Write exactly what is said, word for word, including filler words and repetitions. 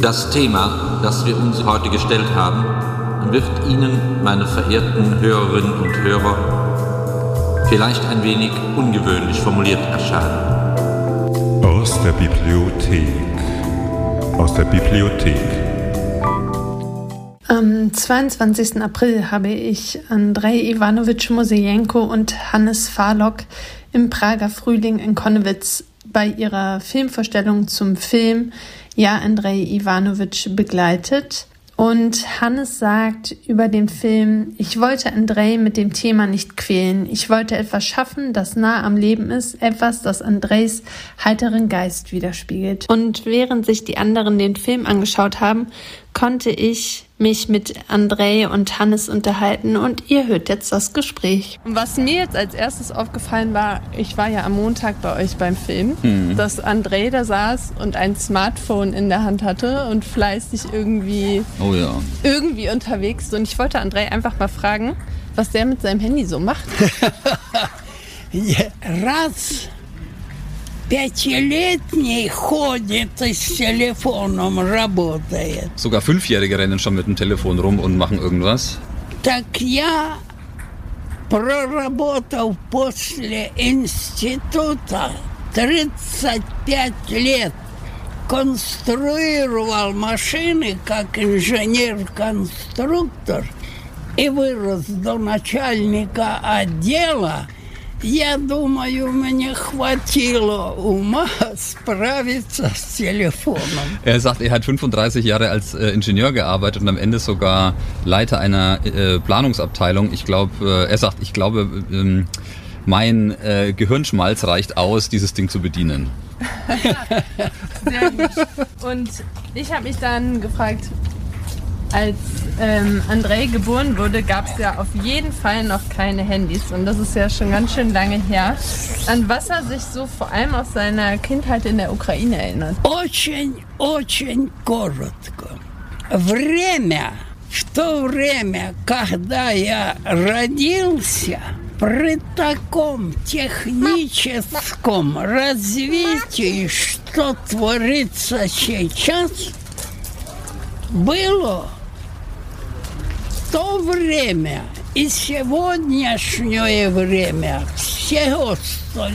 Das Thema, das wir uns heute gestellt haben, wird Ihnen, meine verehrten Hörerinnen und Hörer, vielleicht ein wenig ungewöhnlich formuliert erscheinen. Aus der Bibliothek. Aus der Bibliothek. Am zweiundzwanzigsten April habe ich Andrej Iwanowitsch Mosejenko und Hannes Farlock im Prager Frühling in Konnewitz bei ihrer Filmvorstellung zum Film Ja, Andrej Iwanowitsch begleitet. Und Hannes sagt über den Film: Ich wollte Andrej mit dem Thema nicht quälen. Ich wollte etwas schaffen, das nah am Leben ist, etwas, das Andrejs heiteren Geist widerspiegelt. Und während sich die anderen den Film angeschaut haben, konnte ich mich mit Andrej und Hannes unterhalten und ihr hört jetzt das Gespräch. Was mir jetzt als erstes aufgefallen war, ich war ja am Montag bei euch beim Film, mhm. dass Andrej da saß und ein Smartphone in der Hand hatte und fleißig irgendwie, oh ja. irgendwie unterwegs. Und ich wollte Andrej einfach mal fragen, was der mit seinem Handy so macht. Раз пятилетний ходит и с телефоном работает. Sogar Fünfjährige rennen schon mit dem Telefon rum und machen irgendwas. Так я, проработав после института тридцать пять лет, конструировал машины как инженер-конструктор и вырос до начальника отдела. Я думаю, мне хватило ума справиться с телефоном. Er sagt, er hat fünfunddreißig Jahre als äh, Ingenieur gearbeitet und am Ende sogar Leiter einer äh, Planungsabteilung. Ich glaube, äh, er sagt, ich glaube, ähm, mein äh, Gehirnschmalz reicht aus, dieses Ding zu bedienen. Sehr gut. Und ich habe mich dann gefragt, als ähm, Andrej geboren wurde, gab es ja auf jeden Fall noch keine Handys. Und das ist ja schon ganz schön lange her. An was er sich so vor allem aus seiner Kindheit in der Ukraine erinnert. Очень, очень коротко. Время, в то время, когда я родился, при таком техническом развитии, что творится сейчас, было то время и сегодняшнее время всего